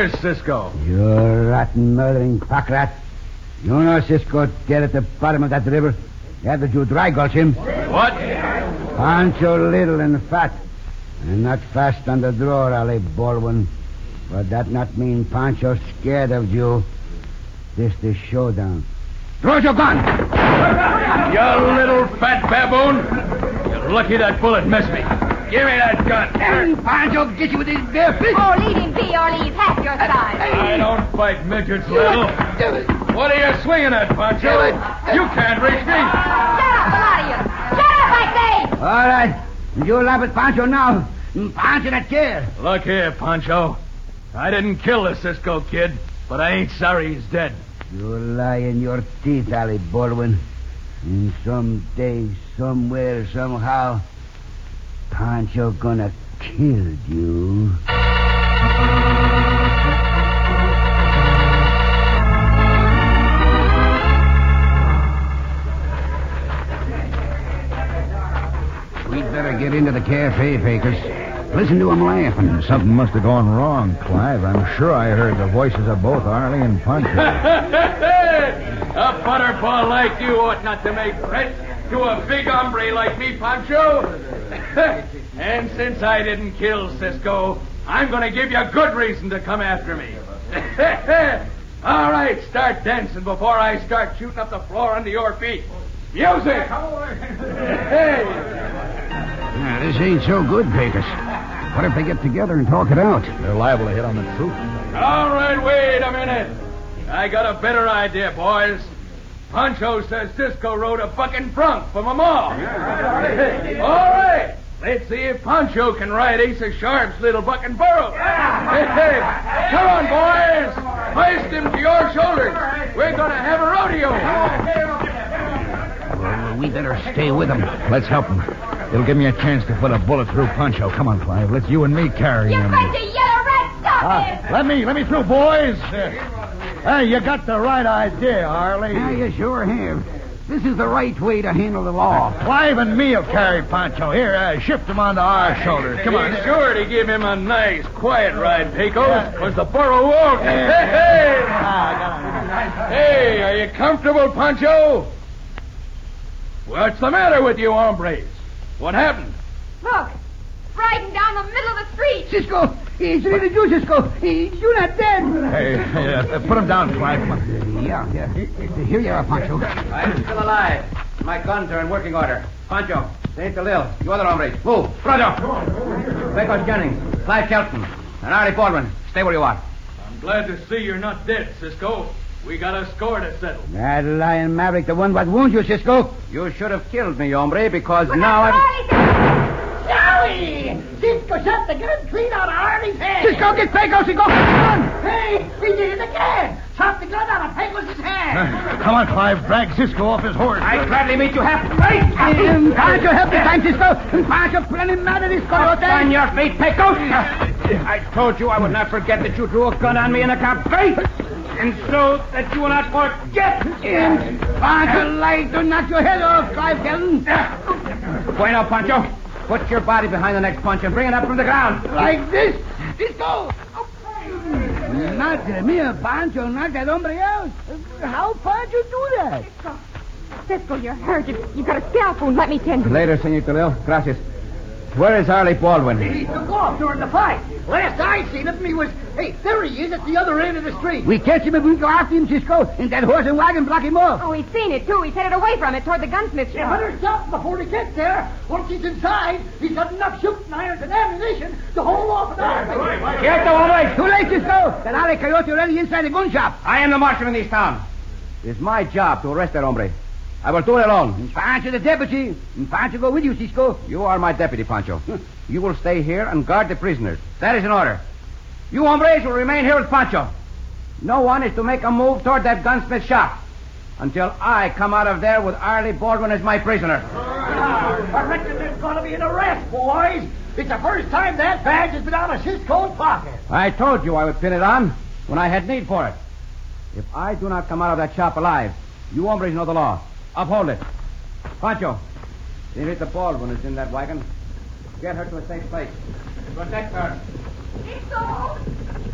Where's Cisco? You rotten, murdering pack rat. You know Cisco dead at the bottom of that river. Haven't you dry gulch him? What? Pancho little and fat. And not fast on the draw, Ali Baldwin. But that not mean Pancho scared of you. This the showdown. Throw your gun! You little fat baboon. You're lucky that bullet missed me. Give me that gun. And Pancho get you with his bare fist. Oh, leave him be or leave half your side. I don't fight midgets, little. What are you swinging at, Pancho? You can't reach me. Shut up, a lot of you. Shut up, I say. All right. You laugh at Pancho now. Pancho not care. Look here, Pancho. I didn't kill the Cisco kid, but I ain't sorry he's dead. You lie in your teeth, Ali Baldwin. And someday, somewhere, somehow, Pancho gonna kill you. We'd better get into the cafe, Pecos. Listen to him laughing. Something must have gone wrong, Clive. I'm sure I heard the voices of both Arlie and Pancho. A butterball like you ought not to make threats to a big hombre like me, Pancho. And since I didn't kill Cisco, I'm going to give you a good reason to come after me. All right, start dancing before I start shooting up the floor under your feet. Music! Hey! This ain't so good, Pecos. What if they get together and talk it out? They're liable to hit on the truth. All right, wait a minute. I got a better idea, boys. Pancho says Cisco rode a fucking bronc from a mall. All right. Let's see if Pancho can ride Asa Sharp's little bucking burro. Hey, come on, boys. Hoist him to your shoulders. We're going to have a rodeo. Well, we better stay with them. Let's help him. It'll give me a chance to put a bullet through Pancho. Come on, Clive. Let's you and me carry You him. bunch of yellow rats, stop him. Let me through, boys. Hey, you got the right idea, Arlie. Yeah, you sure have. This is the right way to handle the law. Clive and me will carry Pancho. Here, shift him onto our shoulders. Come on. Be sure to give him a nice, quiet ride, Pecos, because the burro won't. Hey, are you comfortable, Pancho? What's the matter with you hombres? What happened? Look, riding down the middle of the street. Cisco! It's really you, Cisco. You're not dead. Hey, put him down, Clive. Come on. Yeah. Here you are, Pancho. I'm still alive. My guns are in working order. Pancho, St. Lil, you other hombres, move. Pronto. Pecos Jennings, Clive Kelton, and Arlie Baldwin. Stay where you are. I'm glad to see you're not dead, Cisco. We got a score to settle. That lying maverick, the one what wounds you, Cisco. You should have killed me, hombre, because now I'm... Joey! Cisco shot the gun clean out of Arlie's head. Cisco, get Pecos and go. Run! Hey, he did it again. Shot the gun out of Pecos' head. Come on, Clive. Drag Cisco off his horse. I'd gladly meet you halfway. Pancho, help the time, Cisco. Pancho, plenty mad at his coyote. On your feet, Pecos. I told you I would not forget that you drew a gun on me in a cafe. And so that you will not forget. Pancho, light to knock your head off, Clive Kelton. Bueno, Pancho. Put your body behind the next punch and bring it up from the ground. Like this. Cisco. Not me, Pancho, not that hombre else. How Pancho do that? Cisco, you're hurt. You've got a scalp wound. Let me tend to you. Later, Senorita Lil. Gracias. Where is Arlie Baldwin? He took off during the fight. Last I seen him, he was... Hey, there he is at the other end of the street. We catch him if we go after him, Cisco, and that horse and wagon block him off. Oh, he's seen it, too. He's headed away from it toward the gunsmith You shop. better stop before he gets there. Once he's inside, he's got enough shooting irons and ammunition to hold off an army. Quieto, hombre. Too late, Cisco. That alley coyote already inside the gun shop. I am the marshal in this town. It's my job to arrest that hombre. I will do it alone. Pancho the deputy. And Pancho go with you, Cisco. You are my deputy, Pancho. You will stay here and guard the prisoners. That is an order. You hombres will remain here with Pancho. No one is to make a move toward that gunsmith shop until I come out of there with Arlie Baldwin as my prisoner. I reckon there's going to be an arrest, boys. It's the first time that badge has been out of Cisco's pocket. I told you I would pin it on when I had need for it. If I do not come out of that shop alive, you hombres know the law. Uphold it. Pancho, Senorita Baldwin is in that wagon. Get her to a safe place. Protect her. Cisco!